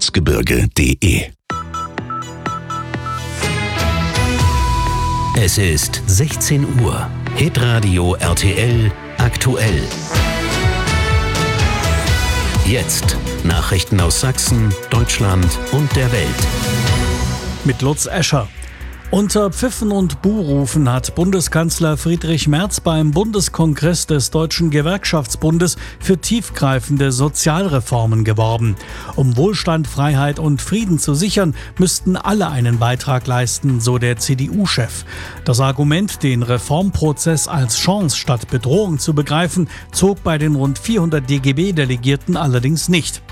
Erzgebirge.de. Es ist 16 Uhr. Hitradio RTL aktuell. Jetzt Nachrichten aus Sachsen, Deutschland und der Welt. Mit Lutz Escher. Unter Pfiffen und Buhrufen hat Bundeskanzler Friedrich Merz beim Bundeskongress des Deutschen Gewerkschaftsbundes für tiefgreifende Sozialreformen geworben. Um Wohlstand, Freiheit und Frieden zu sichern, müssten alle einen Beitrag leisten, so der CDU-Chef. Das Argument, den Reformprozess als Chance statt Bedrohung zu begreifen, zog bei den rund 400 DGB-Delegierten allerdings nicht.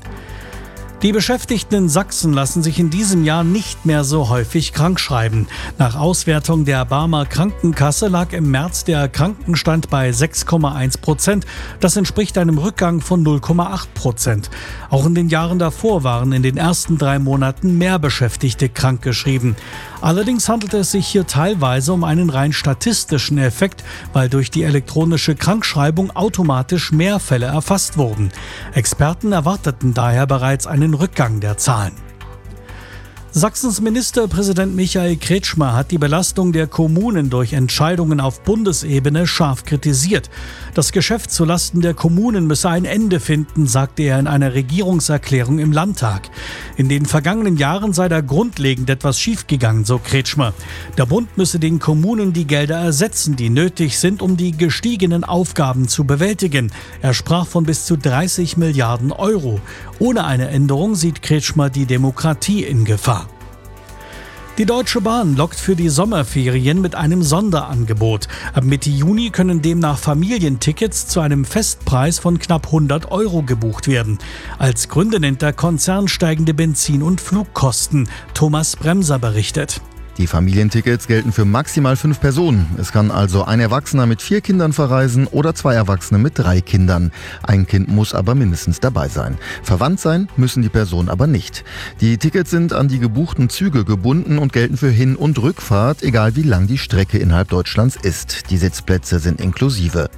Die Beschäftigten in Sachsen lassen sich in diesem Jahr nicht mehr so häufig krankschreiben. Nach Auswertung der Barmer Krankenkasse lag im März der Krankenstand bei 6,1%. Das entspricht einem Rückgang von 0,8%. Auch in den Jahren davor waren in den ersten 3 Monaten mehr Beschäftigte krankgeschrieben. Allerdings handelt es sich hier teilweise um einen rein statistischen Effekt, weil durch die elektronische Krankschreibung automatisch mehr Fälle erfasst wurden. Experten erwarteten daher bereits einen Rückgang der Zahlen. Sachsens Ministerpräsident Michael Kretschmer hat die Belastung der Kommunen durch Entscheidungen auf Bundesebene scharf kritisiert. Das Geschäft zulasten der Kommunen müsse ein Ende finden, sagte er in einer Regierungserklärung im Landtag. In den vergangenen Jahren sei da grundlegend etwas schiefgegangen, so Kretschmer. Der Bund müsse den Kommunen die Gelder ersetzen, die nötig sind, um die gestiegenen Aufgaben zu bewältigen. Er sprach von bis zu 30 Milliarden Euro. Ohne eine Änderung sieht Kretschmer die Demokratie in Gefahr. Die Deutsche Bahn lockt für die Sommerferien mit einem Sonderangebot. Ab Mitte Juni können demnach Familientickets zu einem Festpreis von knapp 100 Euro gebucht werden. Als Gründe nennt der Konzern steigende Benzin- und Flugkosten. Thomas Bremser berichtet. Die Familientickets gelten für maximal 5 Personen. Es kann also ein Erwachsener mit 4 Kindern verreisen oder 2 Erwachsene mit 3 Kindern. Ein Kind muss aber mindestens dabei sein. Verwandt sein müssen die Personen aber nicht. Die Tickets sind an die gebuchten Züge gebunden und gelten für Hin- und Rückfahrt, egal wie lang die Strecke innerhalb Deutschlands ist. Die Sitzplätze sind inklusive.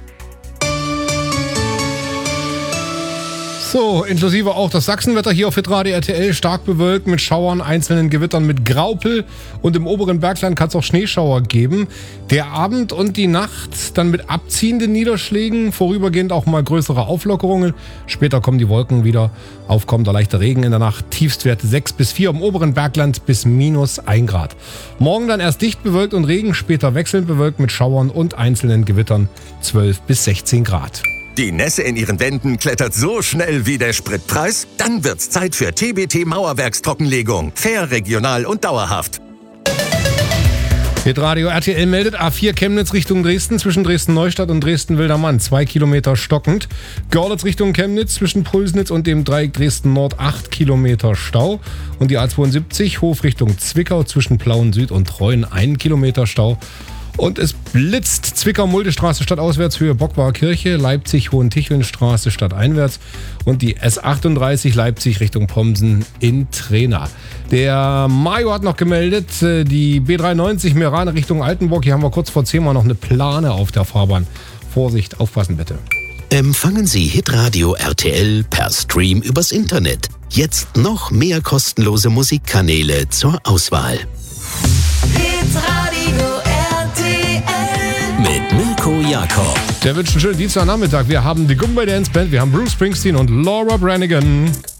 So, inklusive auch das Sachsenwetter hier auf Hitradio RTL. Stark bewölkt mit Schauern, einzelnen Gewittern mit Graupel. Und im oberen Bergland kann es auch Schneeschauer geben. Der Abend und die Nacht dann mit abziehenden Niederschlägen. Vorübergehend auch mal größere Auflockerungen. Später kommen die Wolken wieder. Aufkommender leichter Regen in der Nacht. Tiefstwerte 6 bis 4 im oberen Bergland bis -1 Grad. Morgen dann erst dicht bewölkt und Regen. Später wechselnd bewölkt mit Schauern und einzelnen Gewittern 12 bis 16 Grad. Die Nässe in Ihren Wänden klettert so schnell wie der Spritpreis? Dann wird's Zeit für TBT Mauerwerkstrockenlegung. Fair, regional und dauerhaft. Hitradio RTL meldet A4 Chemnitz Richtung Dresden zwischen Dresden-Neustadt und Dresden-Wildermann 2 Kilometer stockend. Görlitz Richtung Chemnitz zwischen Pulsnitz und dem Dreieck Dresden-Nord 8 Kilometer Stau. Und die A72 Hof Richtung Zwickau zwischen Plauen Süd und Treuen 1 Kilometer Stau. Und es blitzt Zwickau-Muldestraße stadtauswärts Höhe Bockwar Kirche, Leipzig-Hohentichelnstraße stadteinwärts und die S38 Leipzig Richtung Pomsen in Trena. Der Mario hat noch gemeldet, die B93 Meerane Richtung Altenburg, hier haben wir kurz vor 10 Mal noch eine Plane auf der Fahrbahn. Vorsicht, aufpassen bitte. Empfangen Sie Hitradio RTL per Stream übers Internet. Jetzt noch mehr kostenlose Musikkanäle zur Auswahl. Hitradio Mit Mirko Jakob. Der wünscht einen schönen Dienstagnachmittag. Wir haben die Goombay Dance Band, wir haben Bruce Springsteen und Laura Branigan.